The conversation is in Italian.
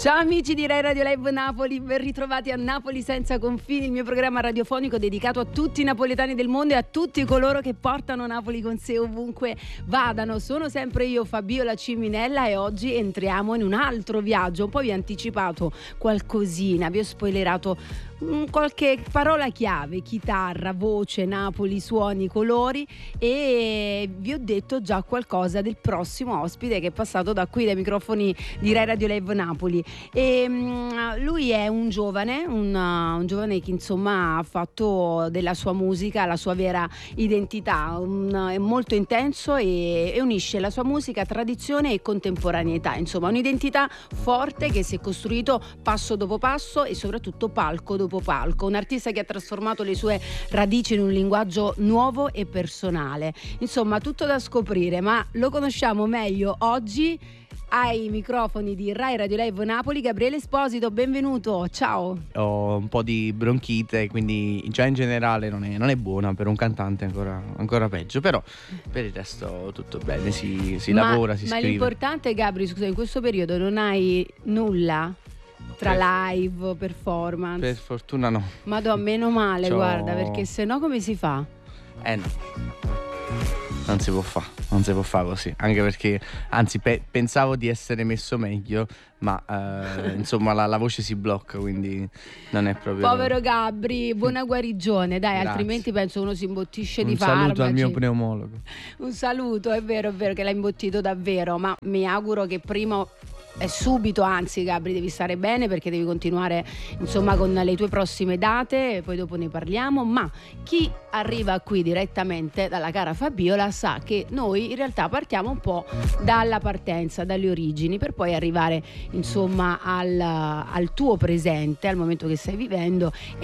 Ciao amici di Rai Radio Live Napoli, ben ritrovati a Napoli senza confini, il mio programma radiofonico dedicato a tutti i napoletani del mondo e a tutti coloro che portano Napoli con sé ovunque vadano. Sono sempre io, Fabiola Ciminella, e oggi entriamo in un altro viaggio. Un po' vi ho anticipato qualcosina, vi ho spoilerato qualche parola chiave: chitarra, voce, Napoli, suoni, colori, e vi ho detto già qualcosa del prossimo ospite che è passato da qui, dai microfoni di Rai Radio Live Napoli. E lui è un giovane che insomma ha fatto della sua musica la sua vera identità, è molto intenso e unisce la sua musica, tradizione e contemporaneità, insomma un'identità forte che si è costruito passo dopo passo e soprattutto palco dopo palco, un artista che ha trasformato le sue radici in un linguaggio nuovo e personale, insomma tutto da scoprire, ma lo conosciamo meglio oggi ai microfoni di Rai Radio Live Napoli. Gabriele Esposito, benvenuto, ciao. Ho un po' di bronchite, quindi già in generale non è buona per un cantante, ancora peggio, però per il resto tutto bene, si lavora, si ma scrive. L'importante, Gabri, scusa, in questo periodo non hai nulla tra live, performance? Per fortuna no. Madonna, meno male, guarda, perché sennò come si fa? No. Non si può fare così, anche perché anzi pensavo di essere messo meglio, ma insomma la voce si blocca, quindi non è proprio. Povero Gabri, buona guarigione, dai. Grazie. Altrimenti penso uno si imbottisce di farmaci. Un saluto al mio pneumologo. Un saluto, è vero che l'ha imbottito davvero, ma mi auguro che prima è subito, anzi Gabri, devi stare bene perché devi continuare insomma con le tue prossime date e poi dopo ne parliamo, ma chi arriva qui direttamente dalla cara Fabiola sa che noi in realtà partiamo un po' dalla partenza, dalle origini, per poi arrivare insomma al tuo presente, al momento che stai vivendo,